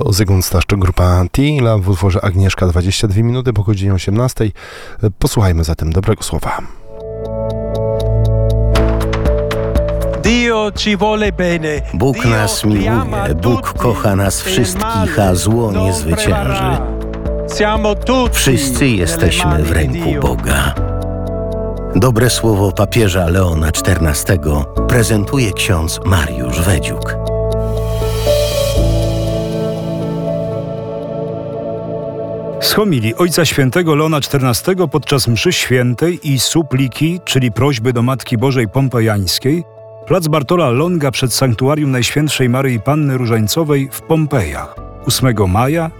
Zygmunt Staszczyk, grupa Tila w utworze Agnieszka, 22 minuty po godzinie 18. Posłuchajmy zatem dobrego słowa. Bóg nas miłuje, Bóg kocha nas wszystkich, a zło nie zwycięży. Wszyscy jesteśmy w ręku Boga. Dobre słowo papieża Leona XIV prezentuje ksiądz Mariusz Wedziuk. Z homilii Ojca Świętego Leona XIV podczas mszy świętej i supliki, czyli prośby do Matki Bożej Pompejańskiej, plac Bartola Longa przed Sanktuarium Najświętszej Maryi Panny Różańcowej w Pompejach 8 maja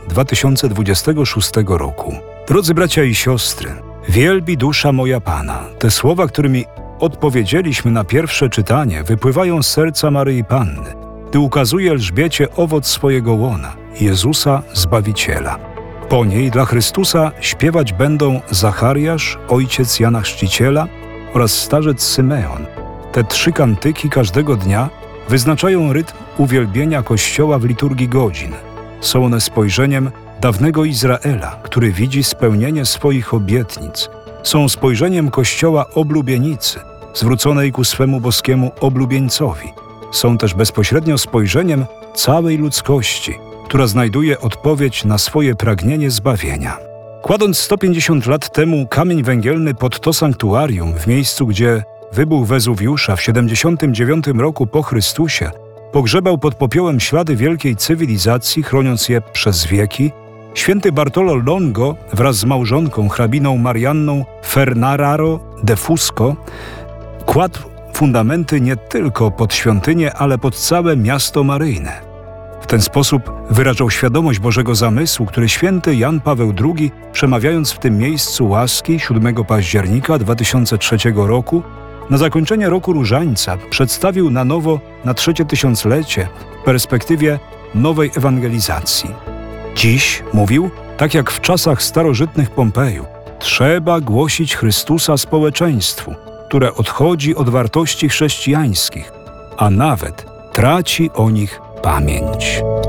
2026 roku. Drodzy bracia i siostry, wielbi dusza moja Pana. Te słowa, którymi odpowiedzieliśmy na pierwsze czytanie, wypływają z serca Maryi Panny, gdy ukazuje Elżbiecie owoc swojego łona, Jezusa Zbawiciela. Po niej dla Chrystusa śpiewać będą Zachariasz, ojciec Jana Chrzciciela oraz starzec Symeon. Te 3 kantyki każdego dnia wyznaczają rytm uwielbienia Kościoła w liturgii godzin. Są one spojrzeniem dawnego Izraela, który widzi spełnienie swoich obietnic. Są spojrzeniem Kościoła oblubienicy, zwróconej ku swemu boskiemu oblubieńcowi. Są też bezpośrednio spojrzeniem całej ludzkości, która znajduje odpowiedź na swoje pragnienie zbawienia. Kładąc 150 lat temu kamień węgielny pod to sanktuarium, w miejscu, gdzie wybuch Wezuwiusza w 79 roku po Chrystusie pogrzebał pod popiołem ślady wielkiej cywilizacji, chroniąc je przez wieki, święty Bartolo Longo wraz z małżonką, hrabiną Marianną Fernararo de Fusco kładł fundamenty nie tylko pod świątynię, ale pod całe miasto maryjne. W ten sposób wyrażał świadomość Bożego zamysłu, który święty Jan Paweł II, przemawiając w tym miejscu łaski 7 października 2003 roku, na zakończenie roku Różańca przedstawił na nowo na 3. tysiąclecie w perspektywie nowej ewangelizacji. Dziś, mówił, tak jak w czasach starożytnych Pompeju, trzeba głosić Chrystusa społeczeństwu, które odchodzi od wartości chrześcijańskich, a nawet traci o nich pamięć.